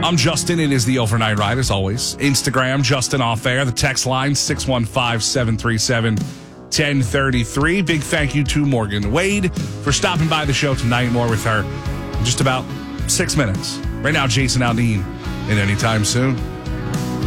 I'm Justin. It is the Overnight Ride, as always. Instagram, Justin Off Air. The text line, 615-737-1033. Big thank you to Morgan Wade for stopping by the show tonight. More with her in just about 6 minutes. Right now, Jason Aldean. And anytime soon.